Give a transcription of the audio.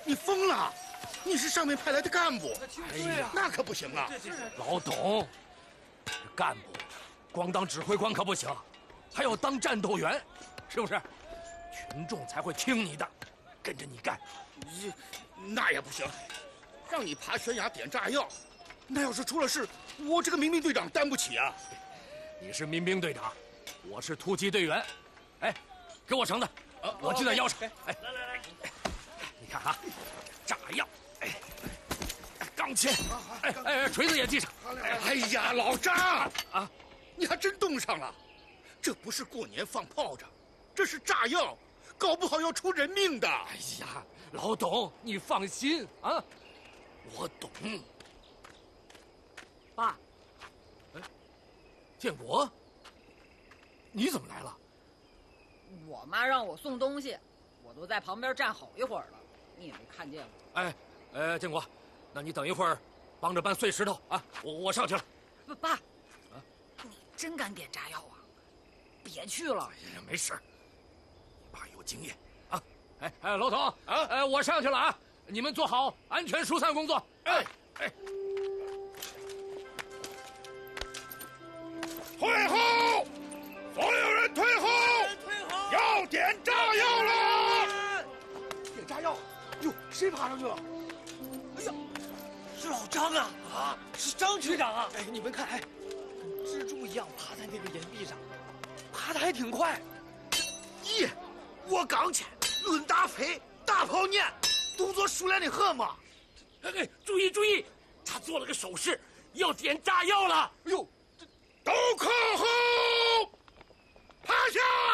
你疯了？你是上面派来的干部， 哎呀， 那可不行啊！ 老董，干部光当指挥官可不行，还要当战斗员，是不是？群众才会听你的，跟着你干。 那也不行，让你爬悬崖点炸药，那要是出了事，我这个民兵队长担不起啊！ 你是民兵队长，我是突击队员。哎，给我绳子，我系在腰上。哎，来，你看啊，炸药，钢钎，锤子也系上。 哎呀，老张啊，你还真动上了！这不是过年放炮仗，这是炸药，搞不好要出人命的。 哎呀，老董，你放心啊，我懂。 爸， 建国，你怎么来了？ 我妈让我送东西，我都在旁边站好一会儿了，你也没看见我。 建国，那你等一会儿，帮着搬碎石头啊！我上去了。 爸，你真敢点炸药啊？别去了。 哎呀，没事，你爸有经验啊。老董啊，我上去了啊，你们做好安全疏散工作。 退后！所有人退后！要点炸药了！ 点炸药！哟，谁爬上去了？哎呀，是老张啊！啊，是张局长啊！哎，你们看，蜘蛛一样爬在那个岩壁上，爬得还挺快。 咦，我刚去，论打飞，大炮念，动作熟练的很嘛。 注意，他做了个手势，要点炸药了。 哎呦， 都靠后，趴下！